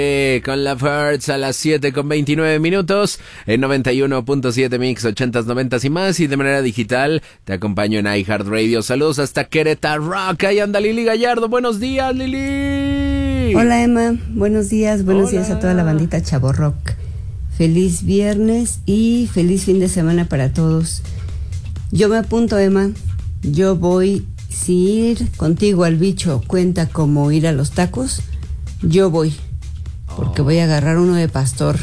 Con la First a las 7:29 en 91.7 Mix 80s, 90s y más, y de manera digital te acompaño en iHeartRadio. Saludos hasta Querétaro Rock. Ahí anda Lili Gallardo. Buenos días, Lili. Hola, Emma, buenos días a toda la bandita Chavo Rock. Feliz viernes y feliz fin de semana para todos. Yo me apunto, Emma. Yo voy, si ir contigo al bicho cuenta como ir a los tacos, yo voy. Porque voy a agarrar uno de pastor.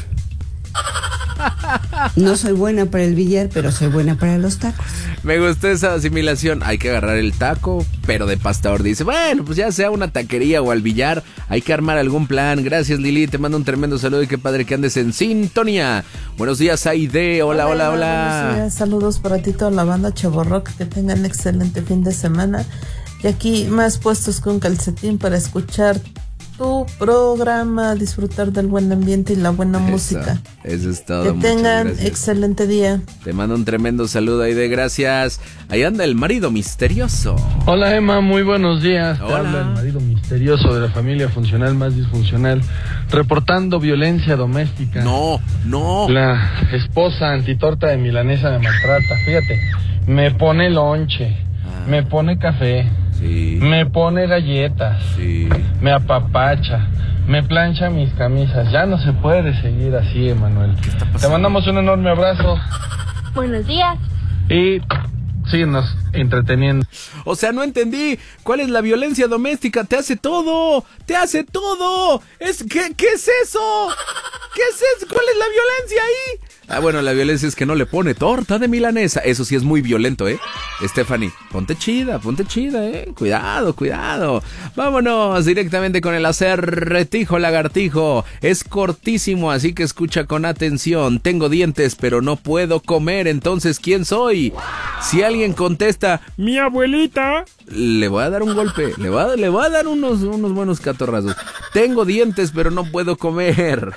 No soy buena para el billar, pero soy buena para los tacos. Me gustó esa asimilación. Hay que agarrar el taco, pero de pastor. Dice, bueno, pues ya sea una taquería o al billar, hay que armar algún plan. Gracias, Lili, te mando un tremendo saludo y qué padre que andes en sintonía. Buenos días, Aide. Hola. Buenos días, saludos para ti, toda la banda Chavo Rock. Que tengan excelente fin de semana. Y aquí más puestos que un calcetín para escuchar tu programa, disfrutar del buen ambiente y la buena música. Eso es todo. Que tengan excelente día. Te mando un tremendo saludo, Aide, gracias. Ahí anda el marido misterioso. Hola, Emma, muy buenos días. Hola. Te habla el marido misterioso de la familia funcional más disfuncional, reportando violencia doméstica. No. La esposa antitorta de milanesa me maltrata. Fíjate, me pone lonche, me pone café. Sí. Me pone galletas, sí. Me apapacha, me plancha mis camisas. Ya no se puede seguir así, Emanuel. Te mandamos un enorme abrazo. Buenos días. Y síguenos entreteniendo. O sea, no entendí. ¿Cuál es la violencia doméstica? Te hace todo. ¿Qué es eso? ¿Qué es eso? ¿Cuál es la violencia ahí? Ah, bueno, la violencia es que no le pone torta de milanesa. Eso sí es muy violento, Stephanie, ponte chida, Cuidado. Vámonos directamente con el acertijo lagartijo. Es cortísimo, así que escucha con atención. Tengo dientes, pero no puedo comer. Entonces, ¿quién soy? Si alguien contesta, mi abuelita, le voy a dar un golpe. Le voy a dar unos buenos catorrazos. Tengo dientes, pero no puedo comer.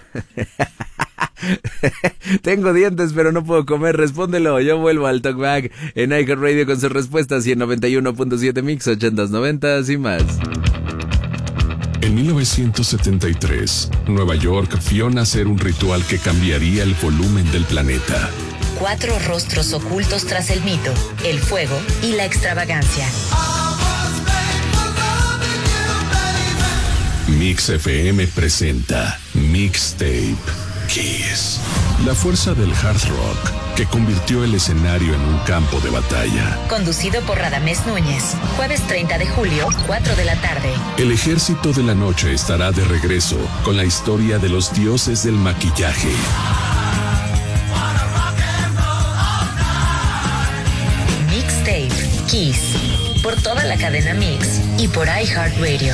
Tengo dientes pero no puedo comer, respóndelo. Yo vuelvo al Talkback en iHeartRadio con sus respuestas y en 91.7 Mix 80s, 90s y más. En 1973, Nueva York vio nacer un ritual que cambiaría el volumen del planeta. 4 rostros ocultos tras el mito, el fuego y la extravagancia. Mix FM presenta Mixtape Kiss. La fuerza del hard rock que convirtió el escenario en un campo de batalla. Conducido por Radamés Núñez. Jueves 30 de julio, 4 de la tarde. El ejército de la noche estará de regreso con la historia de los dioses del maquillaje. Mixtape Kiss. Por toda la cadena Mix y por iHeartRadio.